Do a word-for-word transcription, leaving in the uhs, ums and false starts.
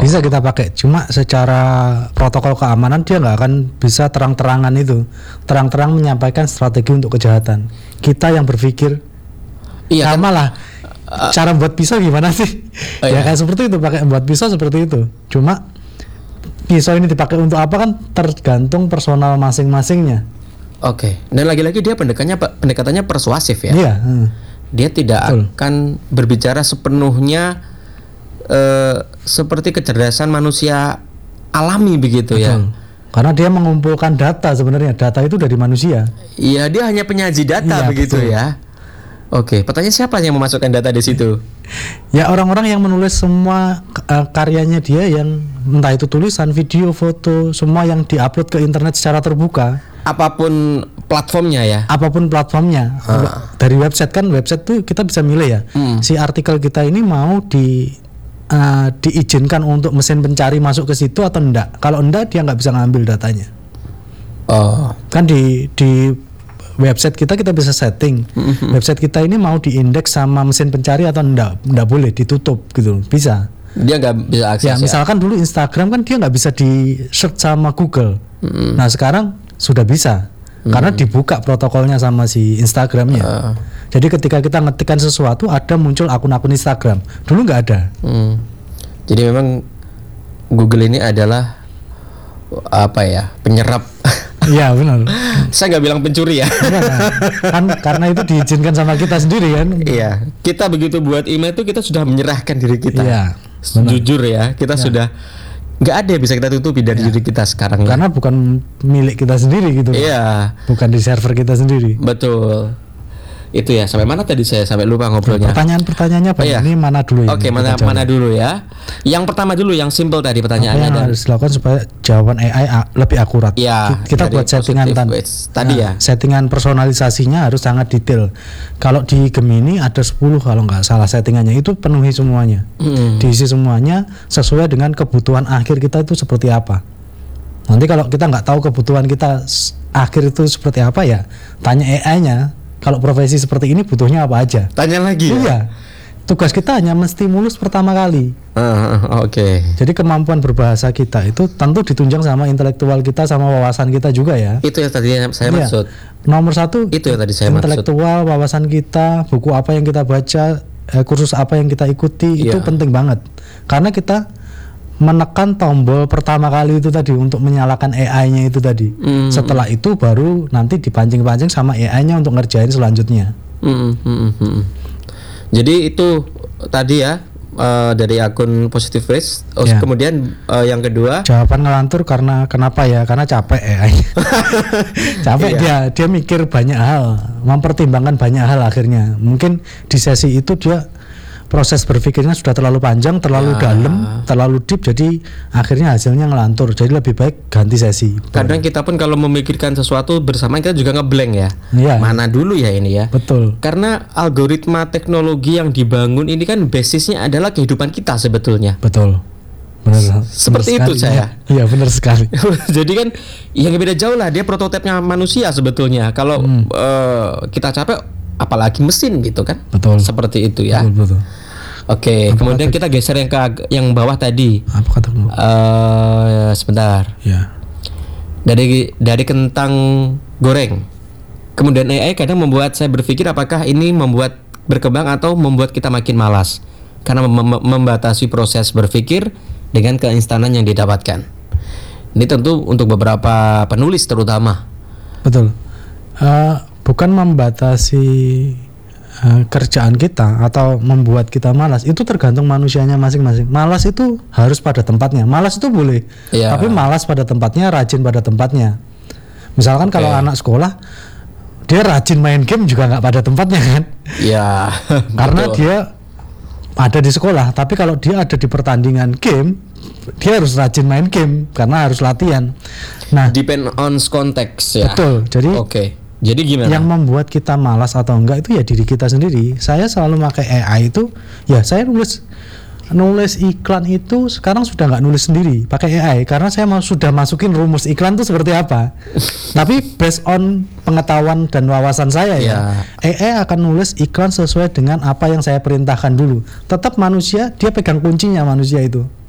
Bisa kita pakai, cuma secara protokol keamanan dia nggak akan bisa terang-terangan itu, terang-terang menyampaikan strategi untuk kejahatan. Kita yang berpikir, iya sama kan? lah. Uh, cara buat pisau gimana sih? Oh ya iya. kayak seperti itu, pakai buat pisau seperti itu. Cuma pisau ini dipakai untuk apa kan tergantung personal masing-masingnya. Oke. Dan lagi-lagi dia pendekatannya pendekatannya persuasif ya. Iya. Hmm. Dia tidak Betul. akan berbicara sepenuhnya uh, seperti kecerdasan manusia alami begitu. Betul. Ya. Karena dia mengumpulkan data sebenarnya. Data itu dari manusia. Iya, dia hanya penyaji data iya, begitu betul. Ya. Oke, pertanyaan siapa yang memasukkan data di situ? Ya orang-orang yang menulis semua uh, karyanya dia, yang entah itu tulisan, video, foto, semua yang diupload ke internet secara terbuka. Apapun platformnya ya. Apapun platformnya. Ah. Dari website kan, website tuh kita bisa milih ya. Hmm. Si artikel kita ini mau di uh, diizinkan untuk mesin pencari masuk ke situ atau enggak. Kalau enggak dia nggak bisa ngambil datanya. Oh. Kan di di website kita kita bisa setting. Mm-hmm. Website kita ini mau diindeks sama mesin pencari atau enggak, enggak boleh, ditutup gitu, bisa. Dia nggak bisa akses. Ya, misalkan ya? Dulu Instagram kan dia nggak bisa di search sama Google. Mm-hmm. Nah sekarang sudah bisa, mm-hmm. karena dibuka protokolnya sama si Instagramnya. Uh. Jadi ketika kita ngetikkan sesuatu ada muncul akun-akun Instagram. Dulu nggak ada. Mm. Jadi memang Google ini adalah apa ya, penyerap. Iya benar. Saya nggak bilang pencuri ya. Kan karena itu diizinkan sama kita sendiri kan. Iya. Kita begitu buat email itu kita sudah menyerahkan diri kita. Iya. Jujur ya, kita ya. Sudah nggak ada yang bisa kita tutupi dari ya. Diri kita sekarang. Karena ya. Bukan milik kita sendiri gitu. Iya. Bukan di server kita sendiri. Betul. Itu ya, sampai mana tadi saya sampai lupa ngobrolnya. Pertanyaan-pertanyaannya Pak, oh, iya. Ini mana dulu ya? Oke, mana mana dulu ya. Yang pertama dulu, yang simple tadi pertanyaannya. Apa yang dan harus dilakukan supaya jawaban A I a- lebih akurat. Ya, kita buat settingan tan- tadi nah, ya. Settingan personalisasinya harus sangat detail. Kalau di Gemini ada sepuluh kalau nggak salah settingannya, itu penuhi semuanya. Hmm. Diisi semuanya sesuai dengan kebutuhan akhir kita itu seperti apa. Nanti kalau kita nggak tahu kebutuhan kita akhir itu seperti apa ya, tanya A I-nya. Kalau profesi seperti ini butuhnya apa aja? Tanya lagi ya? Iya. Tugas kita hanya menstimulus pertama kali. Uh, Oke. Okay. Jadi kemampuan berbahasa kita itu tentu ditunjang sama intelektual kita, sama wawasan kita juga ya. Itu yang tadi saya iya. maksud. Nomor satu. Itu yang tadi saya intelektual, maksud. Wawasan kita, buku apa yang kita baca, eh, kursus apa yang kita ikuti, yeah. Itu penting banget. Karena kita menekan tombol pertama kali itu tadi untuk menyalakan A I-nya itu tadi. Mm. Setelah itu baru nanti dipancing-pancing sama A I-nya untuk ngerjain selanjutnya. Mm, mm, mm. Jadi itu tadi ya uh, dari akun Positive Race. Oh, yeah. Kemudian uh, yang kedua. Jawaban ngelantur karena kenapa ya? Karena capek A I. Capek yeah. dia dia mikir banyak hal, mempertimbangkan banyak hal akhirnya. Mungkin di sesi itu dia proses berpikirnya sudah terlalu panjang, terlalu ya. dalam, terlalu deep, jadi akhirnya hasilnya ngelantur. Jadi lebih baik ganti sesi. Kadang kita pun kalau memikirkan sesuatu bersamaan kita juga ngeblank ya. ya. Mana dulu ya ini ya. Betul. Karena algoritma teknologi yang dibangun ini kan basisnya adalah kehidupan kita sebetulnya. Betul. Benar. Seperti benar itu sekali. Saya. Iya benar sekali. Jadi kan yang beda jauh lah, dia prototipnya manusia sebetulnya. Kalau hmm. uh, kita capek, apalagi mesin gitu kan. Betul. Seperti itu ya. Betul. betul. Oke, apa kemudian kata, kita geser yang ke yang bawah tadi. Apa katamu? Uh, sebentar. Ya. Dari dari kentang goreng. Kemudian A I kadang membuat saya berpikir apakah ini membuat berkembang atau membuat kita makin malas karena mem- membatasi proses berpikir dengan keinstanan yang didapatkan. Ini tentu untuk beberapa penulis terutama. Betul. Uh, bukan membatasi kerjaan kita atau membuat kita malas, itu tergantung manusianya masing-masing. Malas itu harus pada tempatnya. Malas itu boleh, ya. Tapi malas pada tempatnya, rajin pada tempatnya. Misalkan okay. Kalau anak sekolah dia rajin main game juga nggak pada tempatnya kan? Ya. Karena betul. Dia ada di sekolah, tapi kalau dia ada di pertandingan game, dia harus rajin main game karena harus latihan. Nah, depend on konteks ya. Betul. Jadi. Oke. Okay. Jadi gimana? Yang membuat kita malas atau enggak itu ya diri kita sendiri. Saya selalu pakai A I itu, ya saya nulis nulis iklan itu sekarang sudah nggak nulis sendiri, pakai A I karena saya mau sudah masukin rumus iklan itu seperti apa. Tapi based on pengetahuan dan wawasan saya ya, ya, A I akan nulis iklan sesuai dengan apa yang saya perintahkan dulu. Tetap manusia dia pegang kuncinya manusia itu.